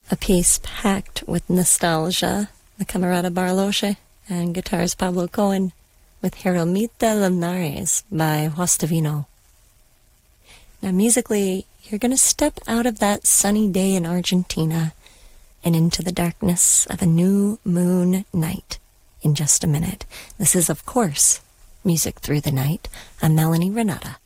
A piece packed with nostalgia, the Camerata Barloche, and guitars Pablo Cohen with Jeromita Linares by Justavino. Now musically, you're going to step out of that sunny day in Argentina and into the darkness of a new moon night in just a minute. This is, of course, Music Through the Night. I'm Melanie Renata.